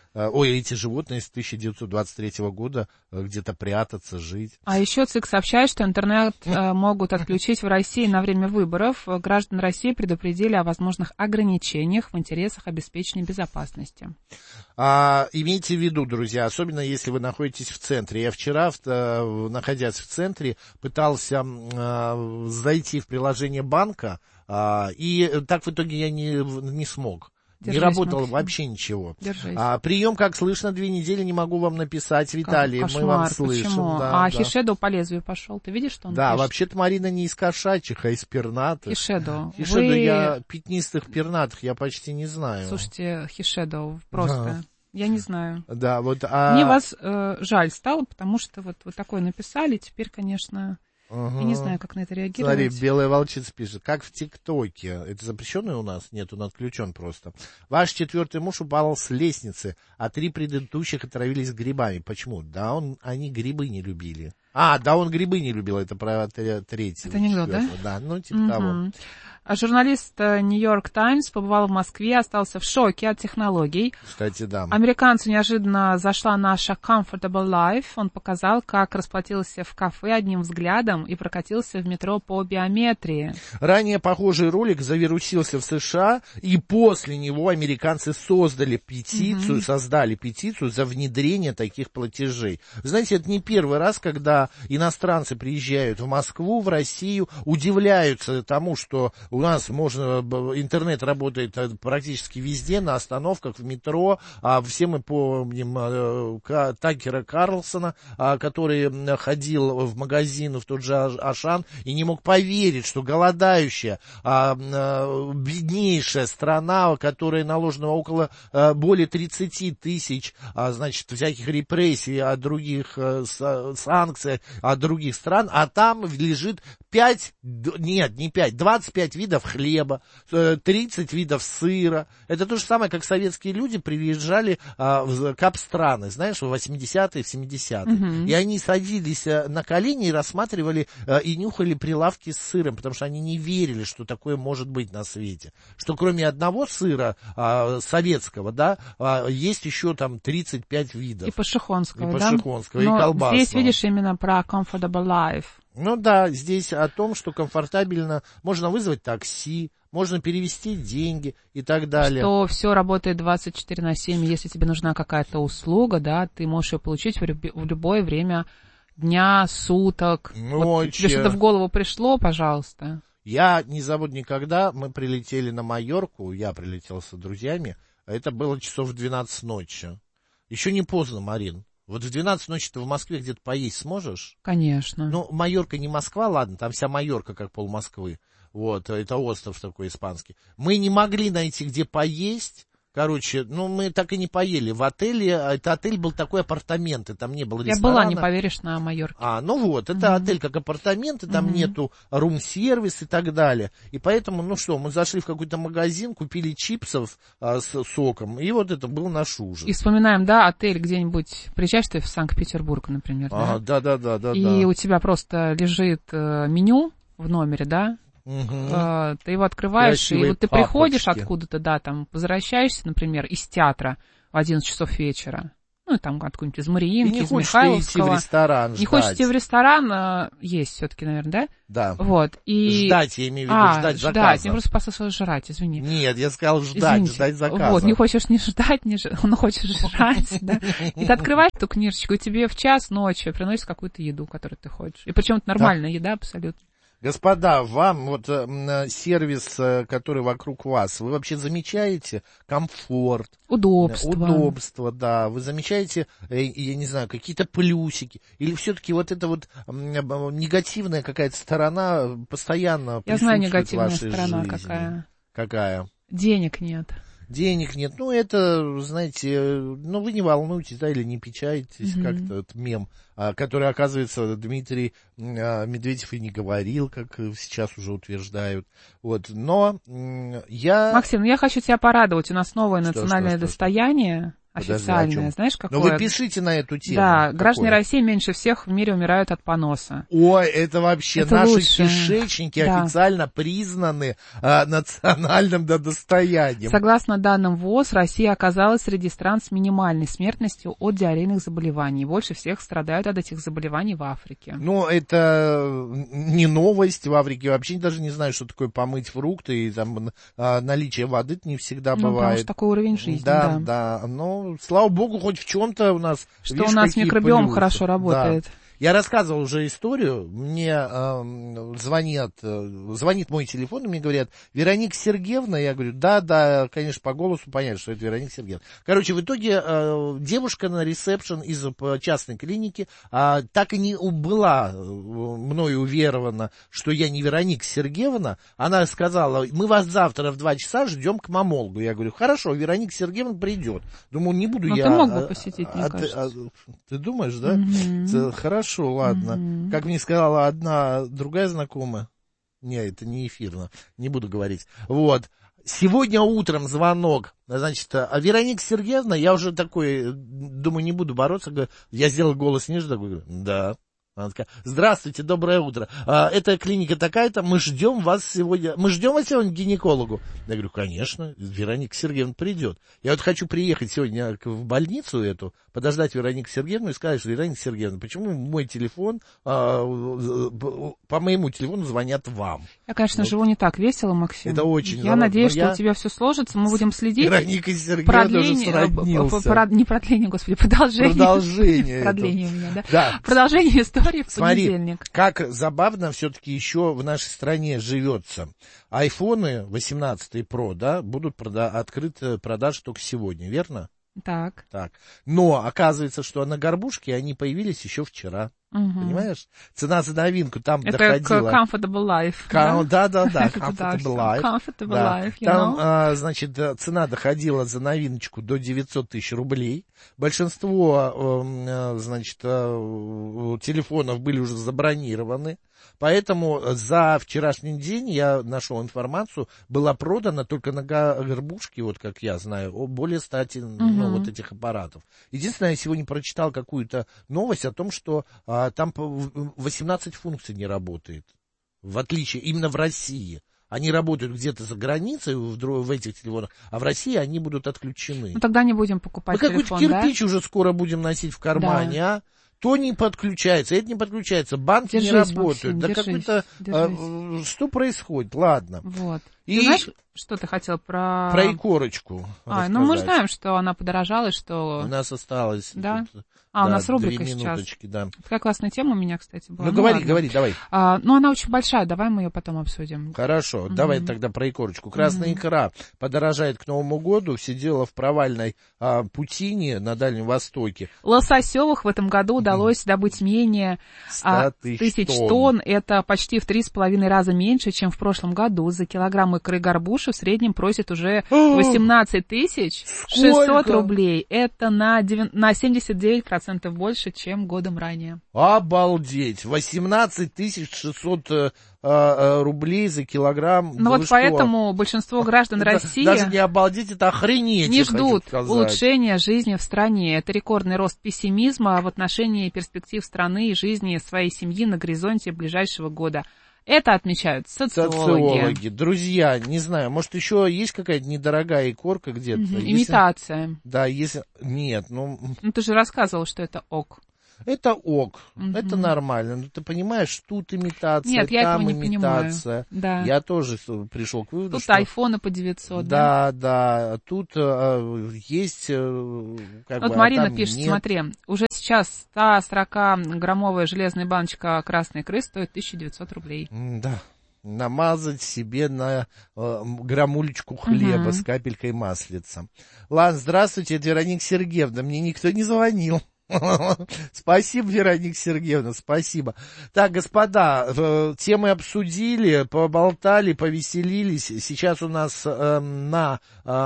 ой, эти животные с тысяча девятьсот двадцать третьего года где-то прятаться, жить. А еще ЦИК сообщает, что интернет э, могут отключить в России на время выборов. Граждан России предупредили о возможных ограничениях в интересах обеспечения безопасности. А, имейте в виду, друзья, особенно если вы находитесь в центре. Я вчера, в, находясь в центре, пытался а, зайти в приложение банка, а, и так в итоге я не, не смог. Держись, не работало Максим. Вообще ничего. А, прием, как слышно, две недели не могу вам написать. Виталий, Кошмар, мы вам слышим. Почему? Да, а да. Хишедо по лезвию пошел. Ты видишь, что он Да, пишет? вообще-то Марина не из кошачьих, а из пернатых. Хишедо. Хишедо, Вы... я пятнистых пернатых я почти не знаю. Слушайте, Хишедо, просто... Да. Я не знаю. Да, вот, а... Мне вас э, жаль стало, потому что вот вы такое написали, теперь, конечно... Угу. Я не знаю, как на это реагировать. Смотри, белая волчица пишет, как в ТикТоке. Это запрещенный у нас? Нет, он отключен просто. Ваш четвертый муж упал с лестницы, а три предыдущих отравились грибами. Почему? Да, он, они грибы не любили. А, да, он грибы не любил, это про третий. Это анекдот, да? Да, ну, типа угу. того. Журналист Нью-Йорк Таймс побывал в Москве, остался в шоке от технологий. Кстати, да. Американцу неожиданно зашла наша Comfortable Life. Он показал, как расплатился в кафе одним взглядом и прокатился в метро по биометрии. Ранее похожий ролик завирусился в США, и после него американцы создали петицию, mm-hmm. создали петицию за внедрение таких платежей. Знаете, это не первый раз, когда иностранцы приезжают в Москву, в Россию, удивляются тому, что у нас можно, интернет работает практически везде, на остановках, в метро. А все мы помним Такера Карлсона, который ходил в магазин, в тот же Ашан, и не мог поверить, что голодающая, беднейшая страна, которая наложена около более тридцати тысяч, значит, всяких репрессий от других санкций, от других стран, а там лежит пять, нет, не пять, двадцать пять видов хлеба, тридцать видов сыра. Это то же самое, как советские люди приезжали а, в капстраны, знаешь, в восьмидесятые, в семидесятые. Uh-huh. И они садились на колени и рассматривали а, и нюхали прилавки с сыром, потому что они не верили, что такое может быть на свете. Что кроме одного сыра а, советского, да, а, есть еще там тридцать пять видов. И пашихонского, и да? пашихонского, Но и колбасного. Здесь, видишь, именно про Comfortable Life. Ну да, здесь о том, что комфортабельно, можно вызвать такси, можно перевести деньги и так далее. Что все работает двадцать четыре на семь, если тебе нужна какая-то услуга, да, ты можешь ее получить в, люб- в любое время дня, суток. Вот тебе что-то в голову пришло, пожалуйста. Я не забуду никогда, мы прилетели на Майорку, я прилетел с друзьями, это было часов в двенадцать ночи. Еще не поздно, Марин. Вот в двенадцать ночи ты в Москве где-то поесть сможешь? Конечно. Ну, Майорка не Москва, ладно, там вся Майорка как пол Москвы. Вот, это остров такой испанский. Мы не могли найти, где поесть. Короче, ну, мы так и не поели. В отеле, это отель был такой апартаменты, там не было ресторана. Я была, не поверишь, на Майорке. А, ну вот, это mm-hmm. отель как апартаменты, там mm-hmm. нету рум-сервис и так далее. И поэтому, ну что, мы зашли в какой-то магазин, купили чипсов а, с соком, и вот это был наш ужин. И вспоминаем, да, отель где-нибудь, приезжаешь ты в Санкт-Петербург, например, а, да? Да, да, да, да. И да. у тебя просто лежит э, меню в номере, да? Угу. Uh, ты его открываешь, красивые и вот ты папочки. Приходишь откуда-то, да, там, возвращаешься, например, из театра в одиннадцать часов вечера, ну, там, откуда-нибудь из Мариинки, из Михайловского. Не хочешь идти в ресторан, Не хочешь идти в ресторан, а, есть все-таки, наверное, да? Да. Вот, и... Ждать, я имею в виду, а, ждать заказа. ждать, я просто послала жрать, извини. Нет, я сказал ждать, Извините. ждать заказа. Вот, не хочешь не ждать, не ж... но хочешь жрать, да. И ты открываешь эту книжечку, и тебе в час ночи приносят какую-то еду, которую ты хочешь. И причем это нормальная еда абсолютно. Господа, вам вот э, сервис, э, который вокруг вас, вы вообще замечаете комфорт? Удобство. Удобство, да. Вы замечаете, э, я не знаю, какие-то плюсики? Или все-таки вот эта вот э, негативная какая-то сторона постоянно я присутствует знаю, негативная в вашей сторона жизни? какая. Какая? Денег нет. Денег нет. Ну, это, знаете, ну, вы не волнуйтесь, да, или не печайтесь, mm-hmm. как-то этот мем, а, который, оказывается, Дмитрий а, Медведев и не говорил, как сейчас уже утверждают. Вот, но м, я... Максим, ну я хочу тебя порадовать. У нас новое что, национальное что, что, достояние. официальное, Подожди, а знаешь, какое? Ну, вы пишите на эту тему. Да, какое? граждане России меньше всех в мире умирают от поноса. Ой, это вообще это наши лучше. кишечники да. официально признаны а, национальным да, достоянием. Согласно данным ВОЗ, Россия оказалась среди стран с минимальной смертностью от диарейных заболеваний. Больше всех страдают от этих заболеваний в Африке. Ну, это не новость. В Африке вообще даже не знаю, что такое помыть фрукты, и там а, наличие воды не всегда ну, бывает. Потому что такой уровень жизни, да. да. Да, ну, слава богу, хоть в чем-то у нас... Что видишь, у нас микробиом плюсы. хорошо работает. Да. Я рассказывал уже историю, мне э, звонят, э, звонит мой телефон, и мне говорят, Вероника Сергеевна, я говорю, да, да, конечно, по голосу понятно, что это Вероника Сергеевна. Короче, в итоге э, девушка на ресепшн из частной клиники э, так и не была мною уверована, что я не Вероника Сергеевна. Она сказала, мы вас завтра в два часа ждем к мамологу. Я говорю, хорошо, Вероника Сергеевна придет. Думаю, не буду Но я... ты мог бы посетить, мне а, кажется. а, а, ты думаешь, да? Mm-hmm. Хорошо. Хорошо, ладно. Mm-hmm. Как мне сказала одна другая знакомая, не, это не эфирно, не буду говорить. Вот. Сегодня утром звонок, значит, а Вероника Сергеевна, я уже такой, думаю, не буду бороться, я сделал голос ниже, такой, говорю, да. Она такая, здравствуйте, доброе утро. А, это клиника такая-то, мы ждем вас сегодня, мы ждем вас сегодня к гинекологу. Я говорю, конечно, Вероника Сергеевна придет. Я вот хочу приехать сегодня в больницу эту, подождать Веронику Сергеевну и сказать, что Вероника Сергеевна, почему мой телефон, а, по моему телефону звонят вам? Я, конечно, вот. живу не так весело, Максим. Это очень Я здорово. надеюсь, Но что я... у тебя все сложится, мы будем следить. Вероника Сергеевна уже сроднился. Прод... Не продление, господи, продолжение. Продолжение. Продолжение у меня, да? Да. Продолжение истории в Смотри, понедельник. Как забавно все-таки еще в нашей стране живется. Айфоны восемнадцать Pro, да, будут прода- открыты продажи только сегодня, верно? Так. Так. Но оказывается, что на горбушке они появились еще вчера. Угу. Понимаешь? Цена за новинку там это доходила... Это Comfortable Life. Ком... Да, да, да, Comfortable Life. Comfortable да. Life, you Там, know? а, значит, цена доходила за новиночку до девятьсот тысяч рублей. Большинство, значит, телефонов были уже забронированы. Поэтому за вчерашний день, я нашел информацию, была продана только на горбушке, вот как я знаю, более ста uh-huh. ну, вот этих аппаратов. Единственное, я сегодня прочитал какую-то новость о том, что а, там восемнадцать функций не работает, в отличие именно в России. Они работают где-то за границей в, в этих телефонах, а в России они будут отключены. Ну тогда не будем покупать Мы телефон, какой-то кирпич да? уже скоро будем носить в кармане, да. а? То не подключается, это не подключается, банки держись, не работают. Максим, да держись, какой-то... А, что происходит? Ладно. Вот. И... Ты знаешь, что ты хотел про... Про икорочку А, ну мы знаем, что она подорожала, и что... У нас осталось... Да? Тут... А, да, у нас рубрика две сейчас. Да. Такая классная тема у меня, кстати, была. Ну, ну говори, ладно. говори, давай. А, ну, она очень большая, давай мы ее потом обсудим. Хорошо, mm-hmm. давай тогда про икорочку. Красная mm-hmm. икра подорожает к Новому году, все дело в провальной а, путине на Дальнем Востоке. Лососевых в этом году удалось mm-hmm. добыть менее а, тысяч тонн. тонн. Это почти в три с половиной раза меньше, чем в прошлом году. За килограмм икры горбуши в среднем просят уже восемнадцать тысяч шестьсот рублей. Это на, на семьдесят девять процентов больше, чем годом ранее. Обалдеть! восемнадцать тысяч шестьсот э, э, рублей за килограмм. Ну да вот поэтому большинство граждан России... Даже не обалдеть, это охренеть. Не ждут улучшения жизни в стране. Это рекордный рост пессимизма в отношении перспектив страны и жизни своей семьи на горизонте ближайшего года. Это отмечают социологи. Социологи. Друзья, не знаю, может, еще есть какая-то недорогая икорка где-то? Угу. Если... Имитация. Да, если... Нет, ну... Ну, ты же рассказывал, что это ок. Это ок, угу. это нормально. Но ты понимаешь, тут имитация, Нет, я там этого не имитация. Да. Я тоже пришел к выводу, тут что... айфоны по девятьсот, да? Да, да. Тут э, есть... Э, как вот бы, Марина а пишет, нет. Смотри, уже сейчас сто сорокаграммовая железная баночка красной икры стоит тысяча девятьсот рублей. Да. Намазать себе на э, грамулечку хлеба uh-huh. с капелькой маслица. Ладно, здравствуйте, это Вероника Сергеевна. Мне никто не звонил. Спасибо, Вероника Сергеевна, спасибо. Так, господа, темы обсудили, поболтали, повеселились. Сейчас у нас э, на,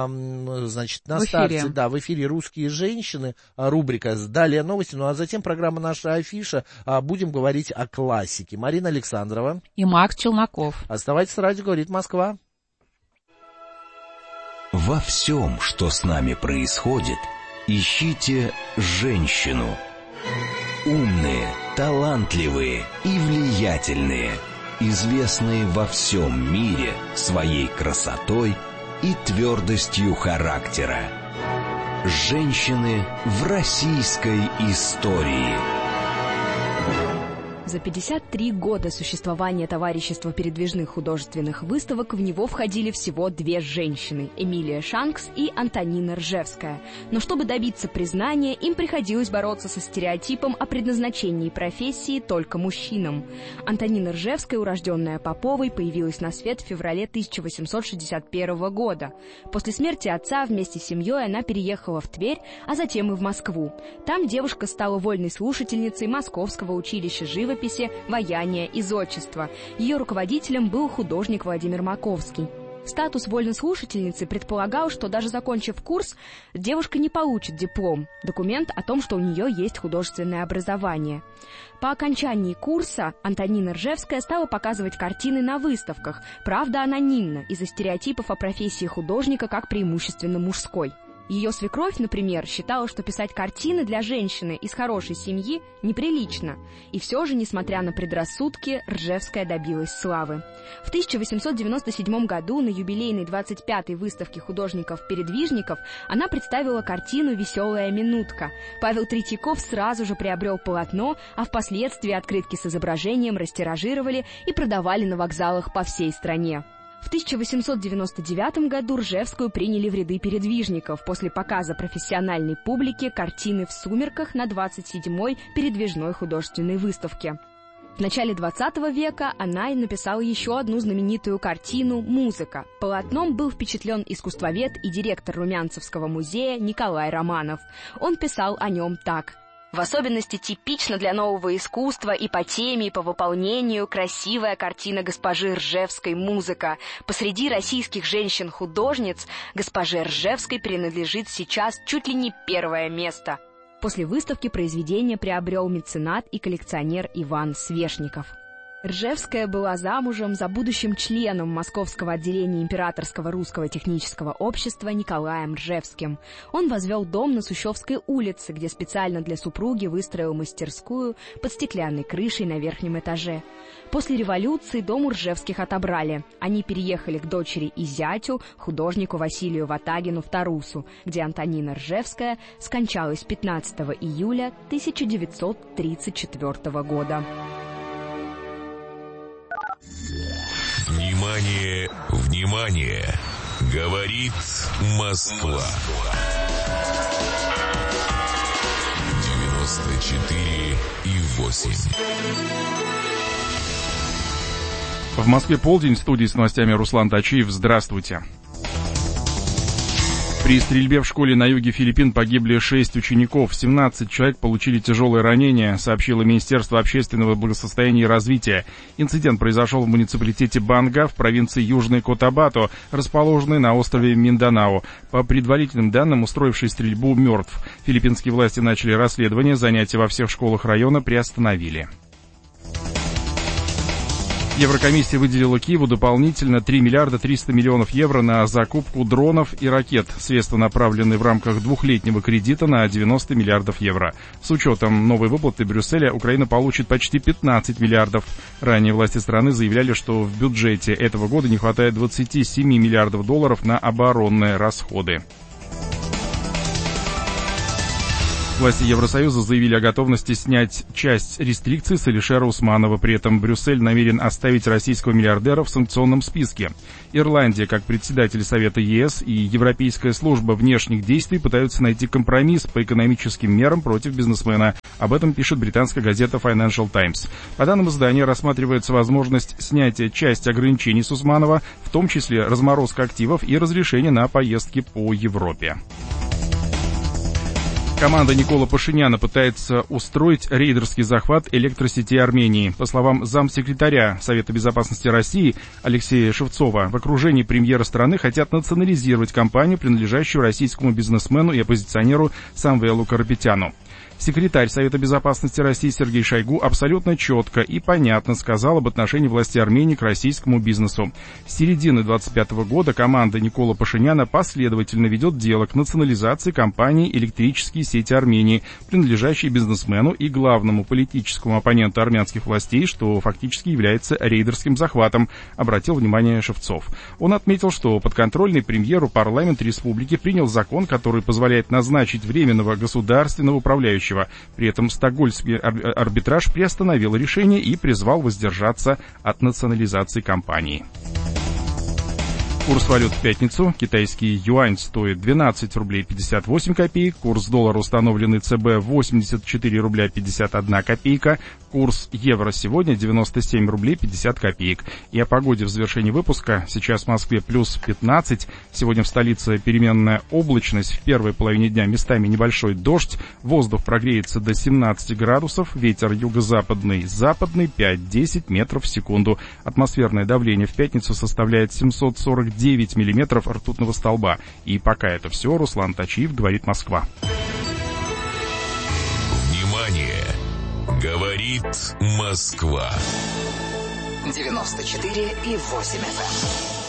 э, значит, на в старте, эфире. да, в эфире «Русские женщины», рубрика «Далее новости», ну а затем программа «Наша афиша». Будем говорить о классике. Марина Александрова. И Макс Челноков. Оставайтесь с радио «Говорит Москва». Во всем, что с нами происходит, Ищите женщину. Умные, талантливые и влиятельные, известные во всем мире своей красотой и твердостью характера. Женщины в российской истории. За пятьдесят три года существования товарищества передвижных художественных выставок в него входили всего две женщины – Эмилия Шанкс и Антонина Ржевская. Но чтобы добиться признания, им приходилось бороться со стереотипом о предназначении профессии только мужчинам. Антонина Ржевская, урожденная Поповой, появилась на свет в феврале тысяча восемьсот шестьдесят первого года. После смерти отца вместе с семьей она переехала в Тверь, а затем и в Москву. Там девушка стала вольной слушательницей Московского училища живописи, ваяния и зодчества. Ее руководителем был художник Владимир Маковский. Статус вольной слушательницы предполагал, что даже закончив курс, девушка не получит диплом, документ о том, что у нее есть художественное образование. По окончании курса Антонина Ржевская стала показывать картины на выставках, правда анонимно, из-за стереотипов о профессии художника как преимущественно мужской. Ее свекровь, например, считала, что писать картины для женщины из хорошей семьи неприлично. И все же, несмотря на предрассудки, Ржевская добилась славы. В тысяча восемьсот девяносто седьмом году на юбилейной двадцать пятой выставке художников-передвижников она представила картину «Веселая минутка». Павел Третьяков сразу же приобрел полотно, а впоследствии открытки с изображением растиражировали и продавали на вокзалах по всей стране. В тысяча восемьсот девяносто девятом году Ржевскую приняли в ряды передвижников после показа профессиональной публике картины «В сумерках» на двадцать седьмой передвижной художественной выставке. В начале двадцатого века она и написала еще одну знаменитую картину «Музыка». Полотном был впечатлен искусствовед и директор Румянцевского музея Николай Романов. Он писал о нем так: «В особенности типично для нового искусства и по теме, и по выполнению красивая картина госпожи Ржевской «Музыка». Посреди российских женщин-художниц госпоже Ржевской принадлежит сейчас чуть ли не первое место». После выставки произведение приобрел меценат и коллекционер Иван Свешников. Ржевская была замужем за будущим членом Московского отделения Императорского русского технического общества Николаем Ржевским. Он возвел дом на Сущевской улице, где специально для супруги выстроил мастерскую под стеклянной крышей на верхнем этаже. После революции дом у Ржевских отобрали. Они переехали к дочери и зятю, художнику Василию Ватагину в Тарусу, где Антонина Ржевская скончалась пятнадцатого июля тысяча девятьсот тридцать четвёртого года. Внимание, внимание! Говорит Москва. девяносто четыре и восемь. В Москве полдень, в студии с новостями Руслан Тачиев. Здравствуйте. При стрельбе в школе на юге Филиппин погибли шесть учеников, семнадцать человек получили тяжелые ранения, сообщило Министерство общественного благосостояния и развития. Инцидент произошел в муниципалитете Банга в провинции Южный Котабато, расположенной на острове Минданао. По предварительным данным, устроивший стрельбу мертв. Филиппинские власти начали расследование, занятия во всех школах района приостановили. Еврокомиссия выделила Киеву дополнительно три миллиарда триста миллионов евро на закупку дронов и ракет. Средства направлены в рамках двухлетнего кредита на девяносто миллиардов евро. С учетом новой выплаты Брюсселя Украина получит почти пятнадцать миллиардов. Ранее власти страны заявляли, что в бюджете этого года не хватает двадцати семи миллиардов долларов на оборонные расходы. Власти Евросоюза заявили о готовности снять часть рестрикций с Алишера Усманова. При этом Брюссель намерен оставить российского миллиардера в санкционном списке. Ирландия, как председатель Совета ЕС, и Европейская служба внешних действий пытаются найти компромисс по экономическим мерам против бизнесмена. Об этом пишет британская газета Financial Times. По данным издания, рассматривается возможность снятия части ограничений с Усманова, в том числе разморозка активов и разрешение на поездки по Европе. Команда Никола Пашиняна пытается устроить рейдерский захват электросетей Армении. По словам замсекретаря Совета безопасности России Алексея Шевцова, в окружении премьера страны хотят национализировать компанию, принадлежащую российскому бизнесмену и оппозиционеру Самвелу Карапетяну. Секретарь Совета Безопасности России Сергей Шойгу абсолютно четко и понятно сказал об отношении властей Армении к российскому бизнесу. С середины двадцать пятого года команда Никола Пашиняна последовательно ведет дело к национализации компании «Электрические сети Армении», принадлежащей бизнесмену и главному политическому оппоненту армянских властей, что фактически является рейдерским захватом, обратил внимание Шевцов. Он отметил, что подконтрольный премьеру парламент республики принял закон, который позволяет назначить временного государственного управляющего. При этом стокгольмский арбитраж приостановил решение и призвал воздержаться от национализации компании. Курс валют в пятницу. Китайский юань стоит двенадцать рублей пятьдесят восемь копеек. Курс доллара, установленный ЦБ, восемьдесят четыре рубля пятьдесят одна копейка. Курс евро сегодня девяносто семь рублей пятьдесят копеек. И о погоде в завершении выпуска. Сейчас в Москве плюс пятнадцать. Сегодня в столице переменная облачность. В первой половине дня местами небольшой дождь. Воздух прогреется до семнадцати градусов. Ветер юго-западный, западный пять-десять метров в секунду. Атмосферное давление в пятницу составляет семьсот сорок девять миллиметров ртутного столба. И пока это все, Руслан Тачиев, говорит Москва. Внимание! Говорит Москва. девяносто четыре и восемь эф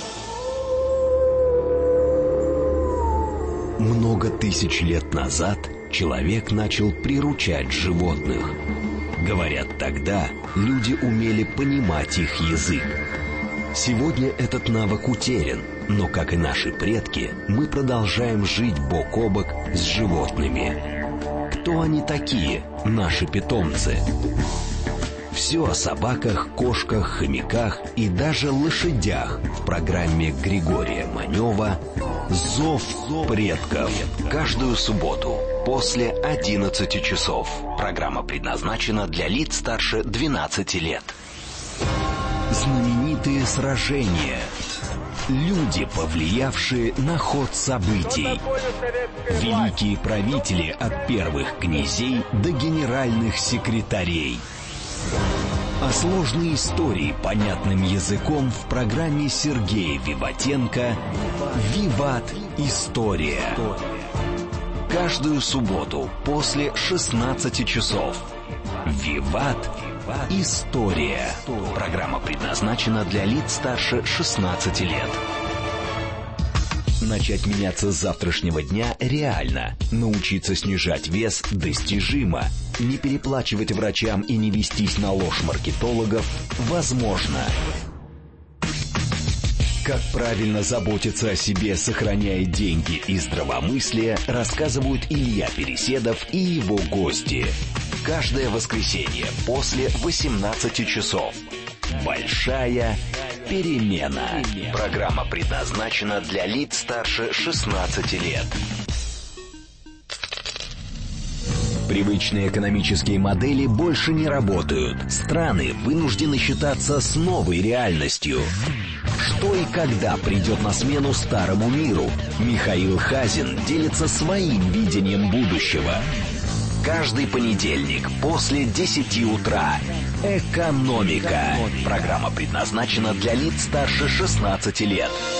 эм. Много тысяч лет назад человек начал приручать животных. Говорят, тогда люди умели понимать их язык. Сегодня этот навык утерян, но, как и наши предки, мы продолжаем жить бок о бок с животными. Кто они такие, наши питомцы? Все о собаках, кошках, хомяках и даже лошадях в программе Григория Манева «Зов предков». Каждую субботу после одиннадцати часов. Программа предназначена для лиц старше двенадцати лет. Знаменитые сражения. Люди, повлиявшие на ход событий. Великие правители от первых князей до генеральных секретарей. А сложные истории понятным языком в программе Сергея Виватенко «Виват. История». Каждую субботу после шестнадцати часов. «Виват. История». Программа предназначена для лиц старше шестнадцати лет. Начать меняться с завтрашнего дня реально. Научиться снижать вес достижимо. Не переплачивать врачам и не вестись на ложь маркетологов возможно. Как правильно заботиться о себе, сохраняя деньги и здравомыслие, рассказывают Илья Переседов и его гости. Каждое воскресенье после восемнадцати часов. Большая перемена. Программа предназначена для лиц старше шестнадцати лет. Привычные экономические модели больше не работают. Страны вынуждены считаться с новой реальностью. Что и когда придет на смену старому миру? Михаил Хазин делится своим видением будущего. Каждый понедельник после десяти утра. Экономика. Программа предназначена для лиц старше шестнадцати лет.